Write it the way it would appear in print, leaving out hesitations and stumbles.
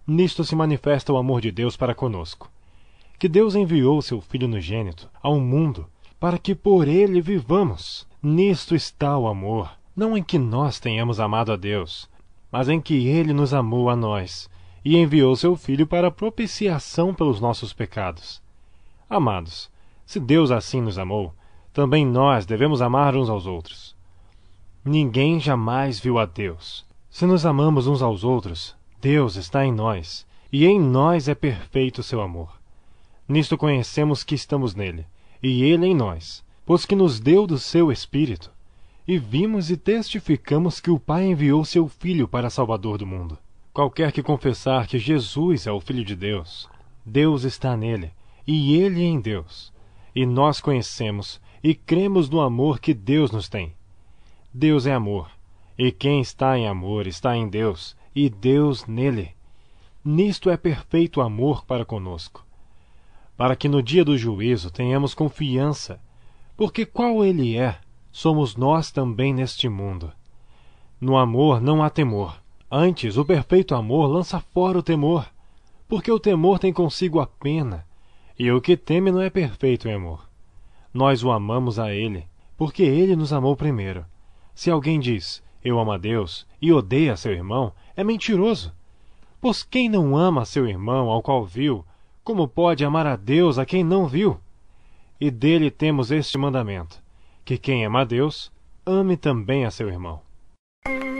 Nisto se manifesta o amor de Deus para conosco, que Deus enviou seu Filho unigênito ao mundo para que por ele vivamos. Nisto está o amor, não em que nós tenhamos amado a Deus, mas em que ele nos amou a nós e enviou seu Filho para propiciação pelos nossos pecados. Amados, se Deus assim nos amou, também nós devemos amar uns aos outros. Ninguém jamais viu a Deus. Se nos amamos uns aos outros, Deus está em nós, e em nós é perfeito o seu amor. Nisto conhecemos que estamos nele, e ele em nós, pois que nos deu do seu Espírito. E vimos e testificamos que o Pai enviou seu Filho para Salvador do mundo. Qualquer que confessar que Jesus é o Filho de Deus, Deus está nele, e ele em Deus. E nós conhecemos e cremos no amor que Deus nos tem. Deus é amor, e quem está em amor está em Deus, e Deus nele. Nisto é perfeito o amor para conosco, para que no dia do juízo tenhamos confiança, porque qual ele é, somos nós também neste mundo. No amor não há temor, antes o perfeito amor lança fora o temor, porque o temor tem consigo a pena, e o que teme não é perfeito em amor. Nós o amamos a ele, porque ele nos amou primeiro. Se alguém diz, eu amo a Deus, e odeia seu irmão, é mentiroso. Pois quem não ama seu irmão ao qual viu, como pode amar a Deus a quem não viu? E dele temos este mandamento, que quem ama a Deus, ame também a seu irmão.